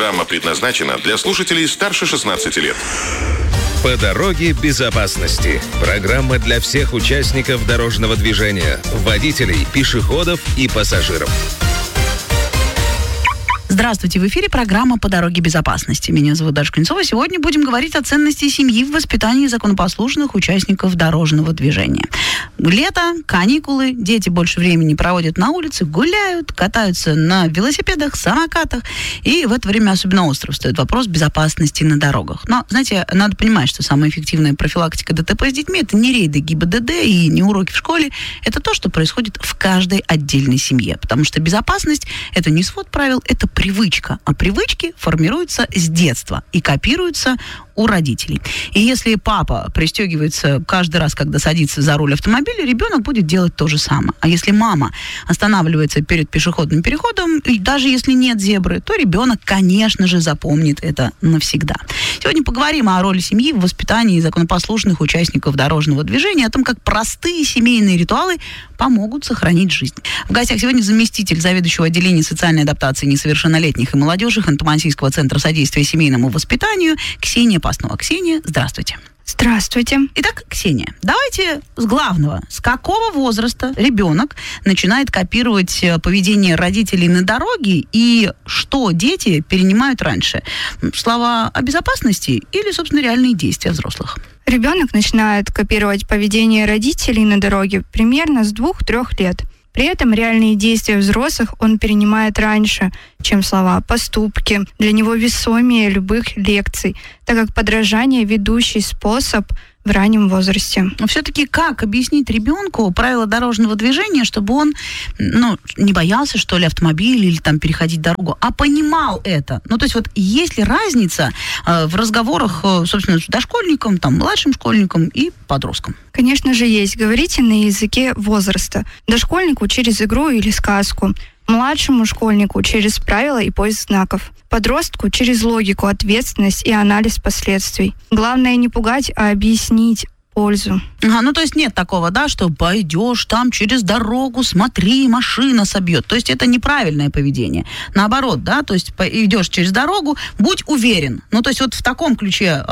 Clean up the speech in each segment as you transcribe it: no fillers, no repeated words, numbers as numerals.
Программа предназначена для слушателей старше 16 лет. По дороге безопасности. Программа для всех участников дорожного движения, водителей, пешеходов и пассажиров. Здравствуйте, в эфире программа «По дороге безопасности». Меня зовут Даша Кузнецова. Сегодня будем говорить о ценности семьи в воспитании законопослушных участников дорожного движения. Лето, каникулы, дети больше времени проводят на улице, гуляют, катаются на велосипедах, самокатах. И в это время особенно остро встает вопрос безопасности на дорогах. Но, знаете, надо понимать, что самая эффективная профилактика ДТП с детьми – это не рейды ГИБДД и не уроки в школе. Это то, что происходит в каждой отдельной семье. Потому что безопасность – это не свод правил, это привычка. А привычки формируются с детства и копируются у родителей. И если папа пристегивается каждый раз, когда садится за руль автомобиля, ребенок будет делать то же самое. А если мама останавливается перед пешеходным переходом, и даже если нет зебры, то ребенок, конечно же, запомнит это навсегда. Сегодня поговорим о роли семьи в воспитании законопослушных участников дорожного движения, о том, как простые семейные ритуалы помогут сохранить жизнь. В гостях сегодня заместитель заведующего отделения социальной адаптации несовершеннолетних и молодежи Ханты-Мансийского центра содействия семейному воспитанию Ксения Паснова. Ксения, здравствуйте. Здравствуйте. Итак, Ксения, давайте с главного. С какого возраста ребенок начинает копировать поведение родителей на дороге и что дети перенимают раньше? Слова о безопасности или, собственно, реальные действия взрослых? Ребенок начинает копировать поведение родителей на дороге примерно с 2-3 лет. При этом реальные действия взрослых он перенимает раньше, чем слова, поступки. Для него весомее любых лекций, так как подражание – ведущий способ в раннем возрасте. Но все-таки как объяснить ребенку правила дорожного движения, чтобы он, не боялся, что ли, автомобиля или там переходить дорогу, а понимал это? То есть вот есть ли разница в разговорах, собственно, с дошкольником, там, младшим школьником и подростком? Конечно же, есть. Говорите на языке возраста. Дошкольнику через игру или сказку. Младшему школьнику через правила и поиск знаков. Подростку через логику, ответственность и анализ последствий. Главное не пугать, а объяснить пользу. То есть нет такого, да, что пойдешь там через дорогу, смотри, машина собьет. То есть это неправильное поведение. Наоборот, да, то есть идешь через дорогу, будь уверен. То есть вот в таком ключе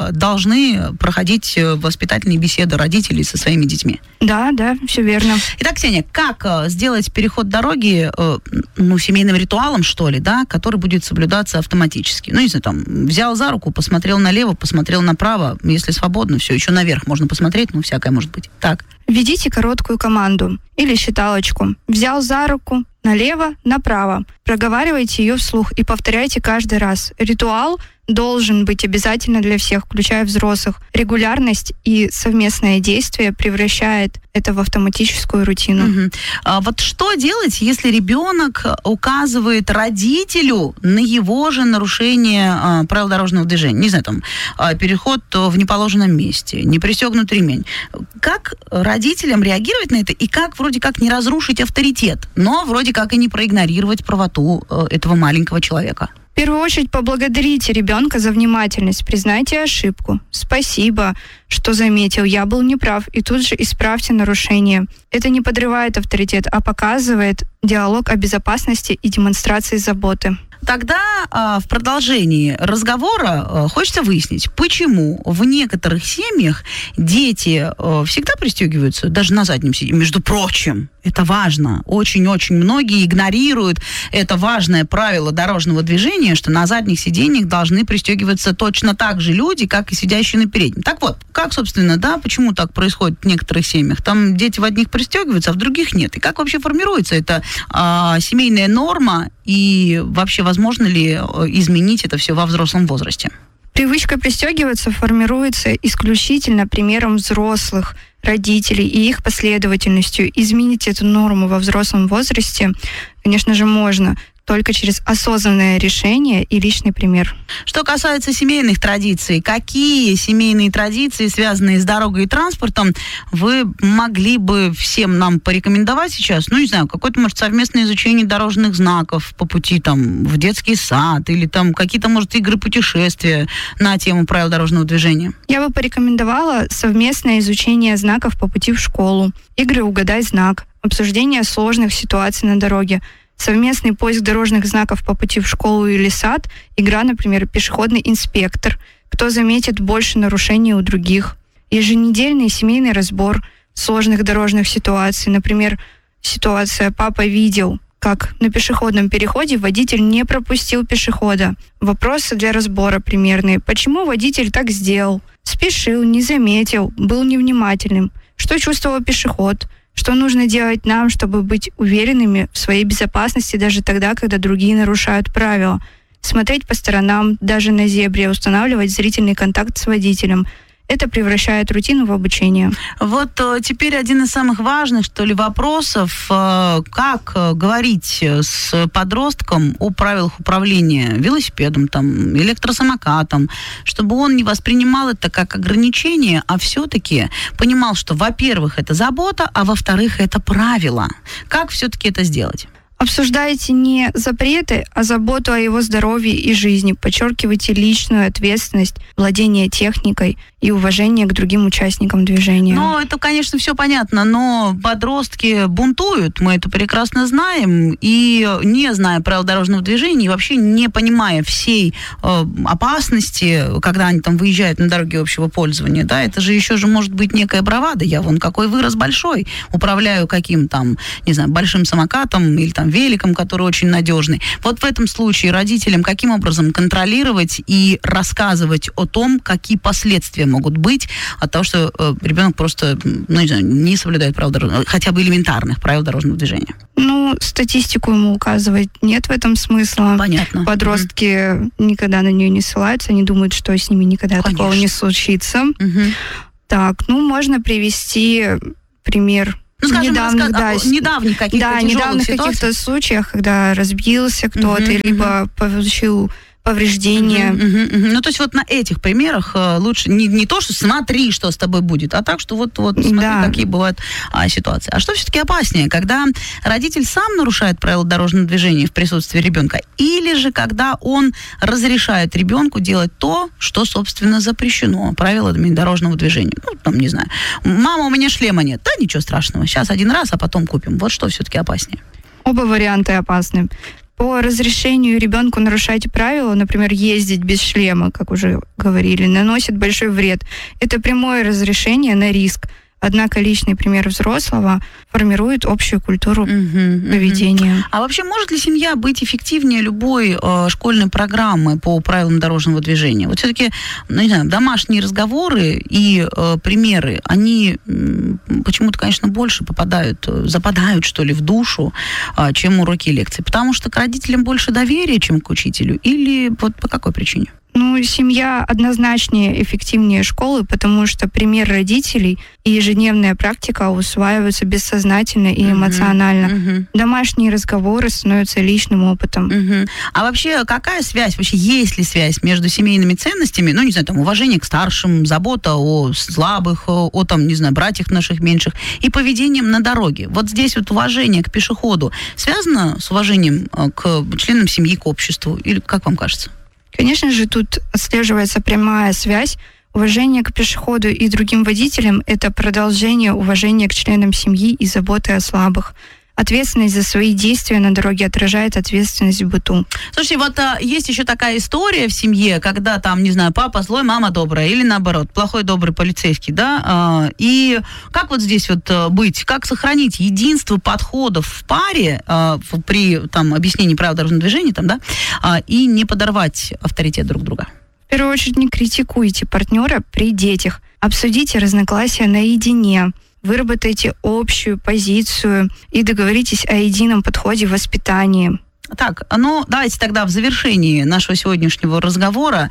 должны проходить воспитательные беседы родителей со своими детьми. Да, все верно. Итак, Ксения, как сделать переход дороги, семейным ритуалом, что ли, да, который будет соблюдаться автоматически? Не знаю, там, взял за руку, посмотрел налево, посмотрел направо, если свободно, все, еще наверх можно посмотреть, всякое может быть. Так. Введите короткую команду или считалочку. Взял за руку, налево, направо. Проговаривайте ее вслух и повторяйте каждый раз. Ритуал должен быть обязательно для всех, включая взрослых. Регулярность и совместное действие превращает это в автоматическую рутину. Вот что делать, если ребенок указывает родителю на его же нарушение правил дорожного движения? Не знаю, там, переход в неположенном месте, не пристегнут ремень. Как родителям реагировать на это и как вроде как не разрушить авторитет, но вроде как и не проигнорировать правоту этого маленького человека? В первую очередь поблагодарите ребенка за внимательность, признайте ошибку. Спасибо, что заметил, я был неправ, и тут же исправьте нарушение. Это не подрывает авторитет, а показывает диалог о безопасности и демонстрации заботы. Тогда в продолжении разговора хочется выяснить, почему в некоторых семьях дети всегда пристегиваются, даже на заднем сиденье. Между прочим, это важно. Очень-очень многие игнорируют это важное правило дорожного движения, что на задних сиденьях должны пристегиваться точно так же люди, как и сидящие на переднем. Так вот, как, собственно, почему так происходит в некоторых семьях? Там дети в одних пристегиваются, а в других нет. И как вообще формируется эта семейная норма? И вообще, возможно ли изменить это все во взрослом возрасте? Привычка пристегиваться формируется исключительно примером взрослых, родителей и их последовательностью. Изменить эту норму во взрослом возрасте, конечно же, можно. только через осознанное решение и личный пример. Что касается семейных традиций, какие семейные традиции, связанные с дорогой и транспортом, вы могли бы всем нам порекомендовать сейчас? Ну, не знаю, какое-то, может, совместное изучение дорожных знаков по пути там в детский сад или там какие-то, может, игры путешествия на тему правил дорожного движения? Я бы порекомендовала совместное изучение знаков по пути в школу, игры «Угадай знак», обсуждение сложных ситуаций на дороге, совместный поиск дорожных знаков по пути в школу или сад, игра, например, «Пешеходный инспектор», кто заметит больше нарушений у других, еженедельный семейный разбор сложных дорожных ситуаций, например, ситуация «Папа видел, как на пешеходном переходе водитель не пропустил пешехода». Вопросы для разбора примерные. Почему водитель так сделал? Спешил, не заметил, был невнимательным. Что чувствовал пешеход? Что нужно делать нам, чтобы быть уверенными в своей безопасности даже тогда, когда другие нарушают правила? Смотреть по сторонам, даже на зебре, устанавливать зрительный контакт с водителем. Это превращает рутину в обучение. Вот теперь один из самых важных, что ли, вопросов, как говорить с подростком о правилах управления велосипедом, там, электросамокатом, чтобы он не воспринимал это как ограничение, а все-таки понимал, что, во-первых, это забота, а во-вторых, это правило. Как все-таки это сделать? Обсуждайте не запреты, а заботу о его здоровье и жизни. Подчеркивайте личную ответственность, владение техникой и уважение к другим участникам движения. Ну, это, конечно, все понятно, но подростки бунтуют, мы это прекрасно знаем, и не зная правил дорожного движения, и вообще не понимая всей опасности, когда они там выезжают на дороге общего пользования, да, это же еще же может быть некая бравада. Я вон какой вырос большой, управляю каким там, не знаю, большим самокатом или там великом, который очень надежный. Вот в этом случае родителям каким образом контролировать и рассказывать о том, какие последствия могут быть от того, что ребенок просто, ну, не знаю, не соблюдает правил дорожного, хотя бы элементарных правил дорожного движения? Ну, статистику ему указывать нет в этом смысла. Понятно. Подростки никогда на нее не ссылаются, они думают, что с ними никогда такого не случится. Так, ну, можно привести пример. Ну, скажем, недавних каких-то случаях, когда разбился кто-то, либо получил повреждения. Ну, то есть вот на этих примерах лучше не то, что смотри, что с тобой будет, а так, что вот смотри, какие бывают ситуации. А что все-таки опаснее, когда родитель сам нарушает правила дорожного движения в присутствии ребенка, или же когда он разрешает ребенку делать то, что, собственно, запрещено правилами дорожного движения? Ну, там, не знаю, мама, у меня шлема нет. Да, ничего страшного, сейчас один раз, а потом купим. Вот что все-таки опаснее? Оба варианта опасны. По разрешению ребенку нарушать правила, например, ездить без шлема, как уже говорили, наносит большой вред. Это прямое разрешение на риск. Однако личный пример взрослого формирует общую культуру поведения. А вообще, может ли семья быть эффективнее любой школьной программы по правилам дорожного движения? Вот все-таки, ну, не знаю, домашние разговоры и примеры, они почему-то, конечно, больше западают, что ли, в душу, чем уроки и лекции. Потому что к родителям больше доверия, чем к учителю? Или вот по какой причине? Ну, семья однозначнее эффективнее школы, потому что пример родителей и ежедневная практика усваиваются бессознательно и эмоционально. Домашние разговоры становятся личным опытом. А вообще, какая связь, вообще есть ли связь между семейными ценностями, ну, не знаю, там, уважение к старшим, забота о слабых, о там, не знаю, братьях наших меньших, и поведением на дороге? Вот здесь вот уважение к пешеходу связано с уважением к членам семьи, к обществу? Или как вам кажется? Конечно же, тут отслеживается прямая связь. Уважение к пешеходу и другим водителям – это продолжение уважения к членам семьи и заботы о слабых. Ответственность за свои действия на дороге отражает ответственность в быту. Слушайте, вот есть еще такая история в семье, когда там, не знаю, папа злой, мама добрая, или наоборот, плохой, добрый полицейский, да? И как вот здесь вот быть, как сохранить единство подходов в паре при там объяснении правил дорожного движения, там, да, и не подорвать авторитет друг друга? В первую очередь, не критикуйте партнера при детях. Обсудите разногласия наедине. Выработайте общую позицию и договоритесь о едином подходе в воспитании. Так, ну, давайте тогда в завершении нашего сегодняшнего разговора,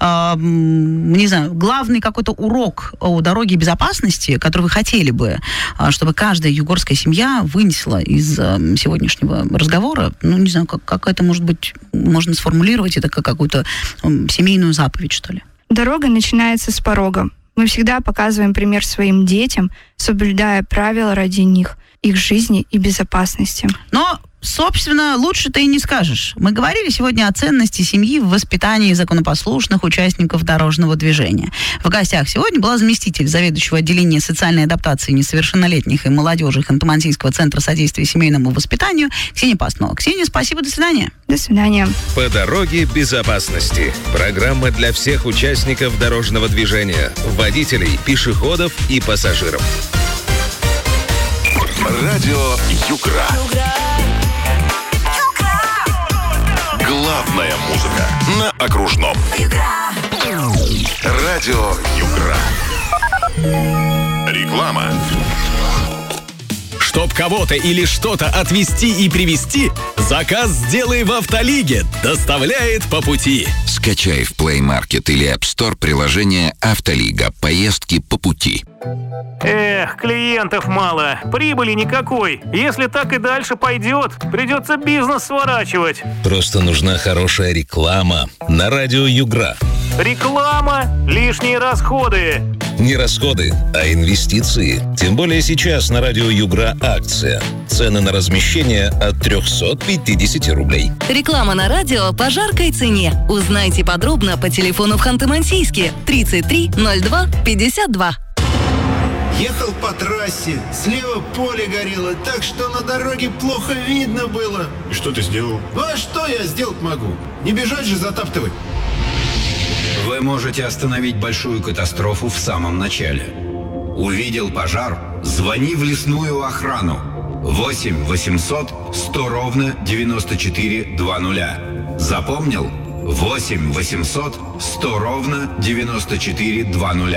не знаю, главный какой-то урок о дороге безопасности, который вы хотели бы, чтобы каждая югорская семья вынесла из сегодняшнего разговора, ну, не знаю, как это, может быть, можно сформулировать, это как какую-то семейную заповедь, что ли? Дорога начинается с порога. Мы всегда показываем пример своим детям, соблюдая правила ради них, их жизни и безопасности. Но собственно, лучше-то и не скажешь. Мы говорили сегодня о ценности семьи в воспитании законопослушных участников дорожного движения. В гостях сегодня была заместитель заведующего отделения социальной адаптации несовершеннолетних и молодежи Ханты-Мансийского центра содействия семейному воспитанию Ксения Пастнова. Ксения, спасибо, до свидания. До свидания. По дороге безопасности. Программа для всех участников дорожного движения, водителей, пешеходов и пассажиров. Радио Югра. Главная музыка на окружном. Радио Югра. Реклама. Чтоб кого-то или что-то отвезти и привезти, заказ сделай в Автолиге. Доставляет по пути. Скачай в Play Market или App Store приложение «Автолига». Поездки по пути. Эх, клиентов мало, прибыли никакой. Если так и дальше пойдет, придется бизнес сворачивать. Просто нужна хорошая реклама на радио Югра. Реклама, лишние расходы. Не расходы, а инвестиции. Тем более сейчас на радио Югра акция. Цены на размещение от 350 рублей. Реклама на радио по жаркой цене. Узнайте подробно по телефону в Ханты-Мансийске 33 02 52. Ехал по трассе, слева поле горело, так что на дороге плохо видно было. И что ты сделал? Ну а что я сделать могу? Не бежать же затаптывать. Вы можете остановить большую катастрофу в самом начале. Увидел пожар? Звони в лесную охрану. 8 800 100 ровно 94 20. Запомнил? 8 800 100 ровно 94 20.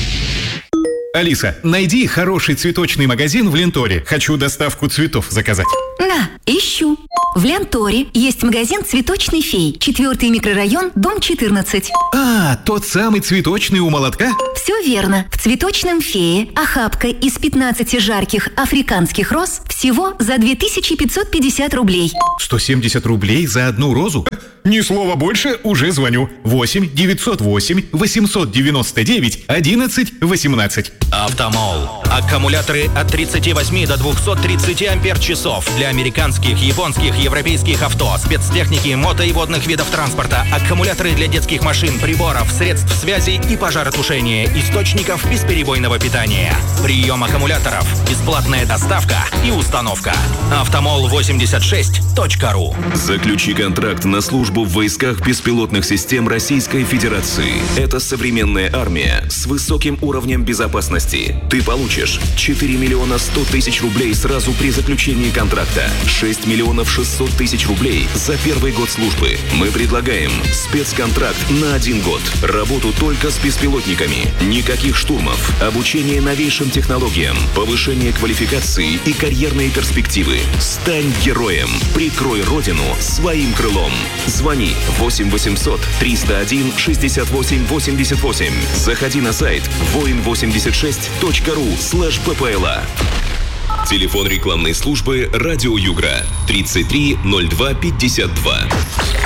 Алиса, найди хороший цветочный магазин в Ленторе. Хочу доставку цветов заказать. На, ищу. В Ленторе есть магазин «Цветочный фей», 4-й микрорайон, дом 14. А, тот самый цветочный у молотка? Все верно. В «Цветочном фее» охапка из 15 жарких африканских роз всего за 2550 рублей. 170 рублей за одну розу? Ни слова больше, уже звоню. 8 908 899 11 18. Автомол. Аккумуляторы от 38 до 230 ампер-часов для американских, японских, европейских авто, спецтехники, мото и водных видов транспорта, аккумуляторы для детских машин, приборов, средств связи и пожаротушения, источников бесперебойного питания. Прием аккумуляторов, бесплатная доставка и установка. Автомол86.ру. Заключи контракт на службу в войсках беспилотных систем Российской Федерации. Это современная армия с высоким уровнем безопасности. Ты получишь 4 миллиона 100 тысяч рублей сразу при заключении контракта, 6 миллионов 600 тысяч рублей за первый год службы. Мы предлагаем спецконтракт на 1 год. Работу только с беспилотниками. Никаких штурмов. Обучение новейшим технологиям. Повышение квалификации и карьерные перспективы. Стань героем. Прикрой родину своим крылом. Звони 8 800 301 68 88. Заходи на сайт voin86.ru/ppla. Телефон рекламной службы «Радио Югра» 33 02 52.